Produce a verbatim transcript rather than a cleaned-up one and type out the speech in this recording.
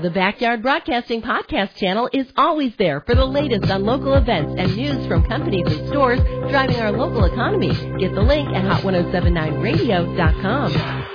The Backyard Broadcasting Podcast channel is always there for the latest on local events and news from companies and stores driving our local economy. Get the link at hot ten seventy-nine radio dot com.